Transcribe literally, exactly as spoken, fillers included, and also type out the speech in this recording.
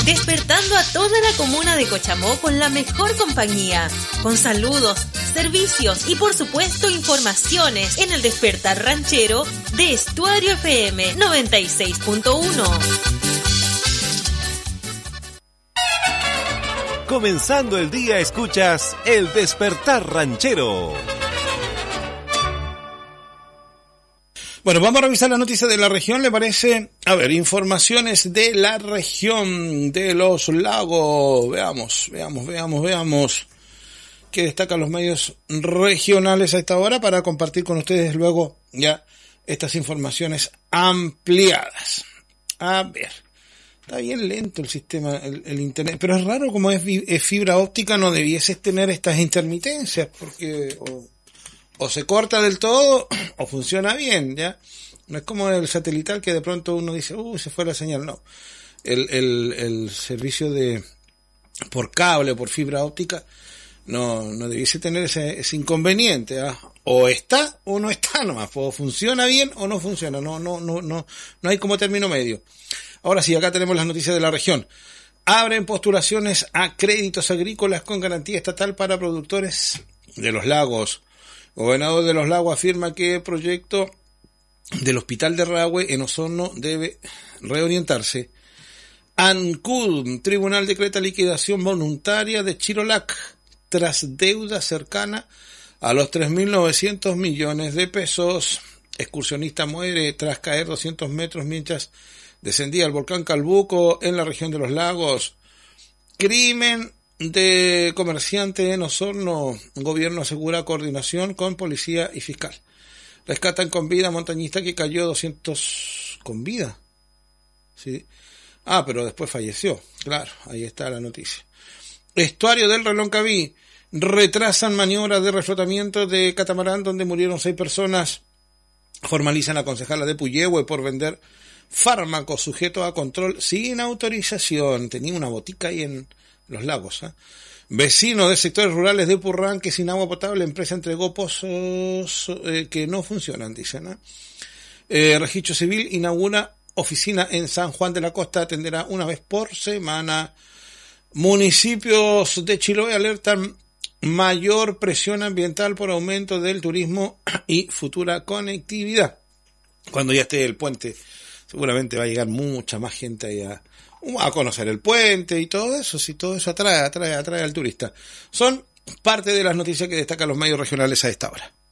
Despertando a toda la comuna de Cochamó con la mejor compañía, con saludos, servicios y por supuesto informaciones en el Despertar Ranchero de Estuario F M noventa y seis punto uno. Comenzando el día escuchas El Despertar Ranchero. Bueno, vamos a revisar las noticias de la región, ¿le parece? A ver, informaciones de la región de los lagos. Veamos, veamos, veamos, veamos qué destacan los medios regionales a esta hora para compartir con ustedes luego ya estas informaciones ampliadas. A ver, está bien lento el sistema, el, el internet, pero es raro, como es, es fibra óptica, no debieses tener estas intermitencias, porque... O, o se corta del todo o funciona bien, ¿ya? No es como el satelital que de pronto uno dice, uh, se fue la señal, no. El, el, el servicio de, por cable o por fibra óptica, no, no debiese tener ese, ese inconveniente, ¿ah? O está o no está nomás, o funciona bien o no funciona, no, no, no, no, no hay como término medio. Ahora sí, acá tenemos las noticias de la región. Abren postulaciones a créditos agrícolas con garantía estatal para productores de los lagos. Gobernador de los Lagos afirma que el proyecto del Hospital de Rahue en Osorno debe reorientarse. ANCUD, Tribunal decreta liquidación voluntaria de Chirolac tras deuda cercana a los tres mil novecientos millones de pesos. Excursionista muere tras caer doscientos metros mientras descendía el volcán Calbuco en la región de los Lagos. Crimen de comerciante en Osorno. Gobierno asegura coordinación con policía y fiscal. Rescatan con vida a montañista que cayó doscientos... ¿Con vida? Sí. Ah, pero después falleció. Claro, ahí está la noticia. Estuario del Reloncaví. Retrasan maniobras de reflotamiento de catamarán donde murieron seis personas. Formalizan a concejala de Puyehue por vender fármacos sujetos a control sin autorización. Tenía una botica ahí en los lagos, ¿eh? Vecinos de sectores rurales de Purranque sin agua potable, empresa entregó pozos eh, que no funcionan, dicen, ¿eh? Eh, Registro Civil inaugura oficina en San Juan de la Costa, atenderá una vez por semana. Municipios de Chiloé alertan mayor presión ambiental por aumento del turismo y futura conectividad. Cuando ya esté el puente, seguramente va a llegar mucha más gente allá a conocer el puente y todo eso, si todo eso atrae, atrae, atrae al turista. Son parte de las noticias que destacan los medios regionales a esta hora.